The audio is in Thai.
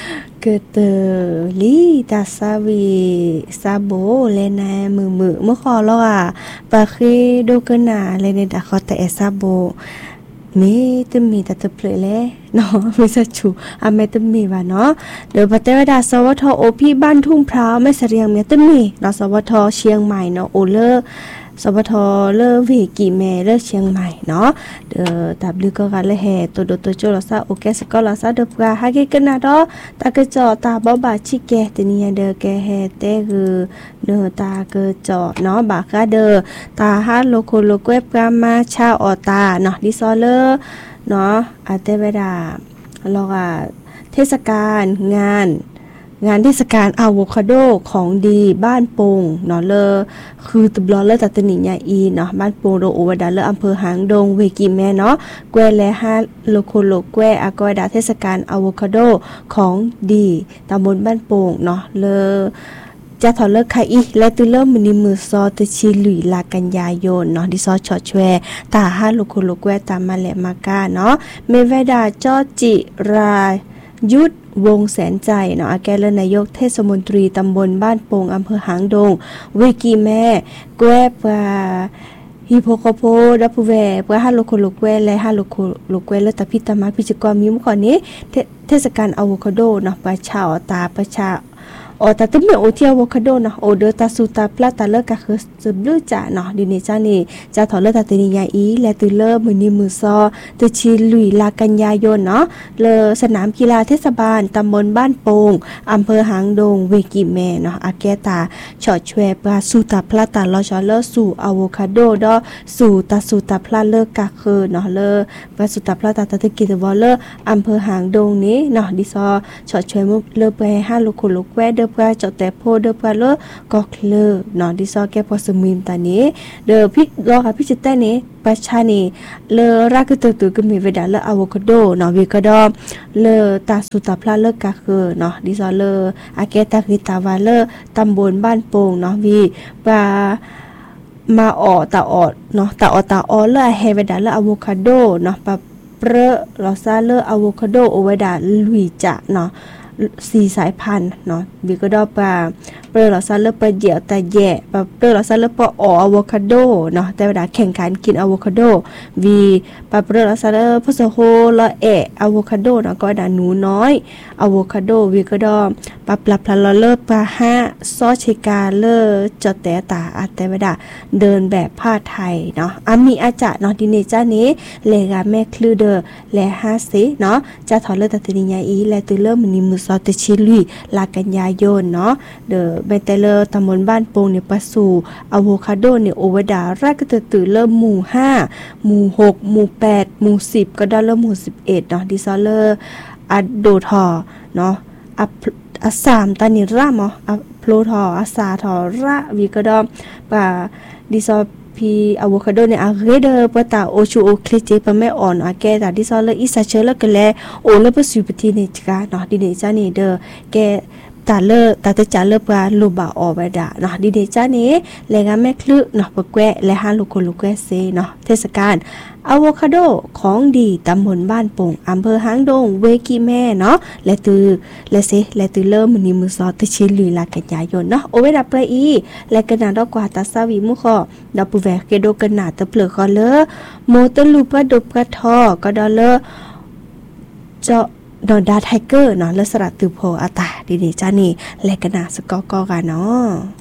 เกิดเตอลีตาซาวีซาโบเลนายมือเมื่อขอแล้วอ่ะปาคีโดกนาเลนดาคอแต่ซาโบมีตึมมีแต่ตะเปลเลยเนาะไม่สัจูอ่ะไม่ตึมมีว่าเนาะเดี๋ยวปะเตวดาสวทโอพี่บ้านทุ่งพร้าวไม่เสรียงเมียตึมมีเนาะสวทเชียงใหม่เนาะโอเลอสวทเลอวีกีเมเลอเชียงใหม่เนาะเดอตับลือก็กันเลยแห่ตัวโดตัวโจลาซาโอเคสก็ลาซาเดปกาฮาเกกันนาดอตากะจอตาบ่บาชิแกตะเนียเดอแกแห่เตคือเนอตากะจอเนาะบากะเดอตาฮาโลโคโลเกวกามาชาออตาเนาะดิซอเลอเนาะอาเตเวดาเราก็เทศกาลงานเทศกาลอะโวคาโดของดีบ้านโป่งเนาะเลอคือตบลอเลอตัตนิญาอีเนาะบ้านโป่งโดโอวดาเลออำเภอหางดงเวกิแม่เนาะแกวและฮาโลโคโลแกวอากอยดาเทศกาลอะโวคาโดของดีตำบลบ้านโป่งเนาะเลอจะถอดเลิกไข่อีและตือเริ่มมือมือซอตชิลุยลากันยายนเนาะดิซอชอชแวตาฮาโลโคโลแกวตามมาแหลมากาเนาะเมเวดาจอจิรายุทธวงแสนใจเนาะอาแกเลนายกเทศมนตรีตำบลบ้านโป่งอำเภอหางดงเวกีแม่แกวปาฮิโปโคโพดับเวปะฮาโลโคโลแกวและฮาโลโคโลแกวเลตะพิตามาพิจกรมีมุขนี้เทศกาลอะโวคาโดเนาะประชาตาประชาโอตาตึมเมโอเทียวโวคาโดนะโอเดตาสุตาพลาตาเลกะคือซึบลือจ่าเนาะดิเนจานี่จะถอเลตาตินิยาอีและตุเลมือนิมือซอตชิลุยลากันยายนเนาะเลสนามกีฬาเทศบาลตำบลบ้านโป่งอำเภอหางดงเวกิแมเนาะอาแกตาชอชแวปาสุตาพลาตาลอชอเลสู่อะโวคาโดดอสู่ตาสุตาพลาเลกะคือเนาะเลปาสุตาพลาตาตะตะกิตวอเลอำเภอหางดงนี้เนาะดิซอชอชแวมุเลไปฮาโลโคโลแกวเดปาจอแต่โพเดปาเลก็เคลเนาะดิซอแกพอสมินตานี้เดพิกรอค่ะพี่จิตแต่นี้ปัจชานีเลรักตัวก็มีเวดาเลอะโวคาโดเนาะวิกดอเลตาสุตาพลาเลกะคือเนาะดิซอเลอาเกตาคิตาวาเลตำบลบ้านโป่งเนาะวีปามาออตาออเนาะตาออเลเฮเวดาเลอะโวคาโดเนาะปาเปรลอซาเลอะโวคาโดโอเวดาลุยจะเนาะ4สายพันธุ์เนาะบิก็ดอปลาเปลือกเราซาเลปลาเดี่ยวแต่แย่ปลาเปลือกเราซาเลปลาอะโวคาโดเนาะแต่เวลาแข่งขันกินอะโวคาโดวีปลาเปลือกเราซาเลพะโซโฮละอะโวคาโดเนาะก็ดาหนูน้อยอะโวคาโดวีก็ดอปลาพลาเลปลาห้าซอชิกาเลจอแต่ตาอาแต่เวลาเดินแบบผ้าไทยเนาะอามีอาจาเนาะดิเนจ้านี้เลกาแม่คลือเดอและ5สิเนาะจะถอดเลตัดติญาอีและตุเลมือนิมือซอตชิลุยลากันยายนเนาะเดอเบเตเลตำบลบ้านโป่งเนี่ยปะสู่อะโวคาโดเนี่ยโอเวดาแรกก็ตื่นเริ่มหมู่5หมู่6หมู่8หมู่10ก็ได้เริ่มหมู่11เนาะดิซอเลอร์อะโดทอเนาะอะ3ตานิระมออะโพลทออะซาทอระวีก็ดอปะดิซอพีอะโวคาโดเนี่ยอะเรเดอปะตาโอชูโอคลิเจปะแม่อ่อนอะแกตาดิซอเลอิซาเชลกะแลโอเลปะสุปติเนจกาเนาะดิเนจานี่เดอแกตาเลตาเตจาเลปาลูบาออบดาเนาะดิเนจานี่แลกาแม่คลึเนาะปะแกวและฮาลูโคลูแกเซเนาะเทศกาลอะโวคาโดของดีตำบลบ้านโป่งอำเภอหางดงเวกิแม่เนาะและตือเริ่มมือนี้มือซอตชิลุยลากันยายนเนาะโอเวดาเปอีและกันนาดอกกว่าตาซาวิมุขอดอปูแวเกโดกันนาตะเปลือคอเลโมตลูปะดบกะทอก็ดอเลเจาะดอนดาไทเกอร์เนาะและสระตือโพอาตาดีๆจ้านี่และกันนาสกอกอกันเนาะ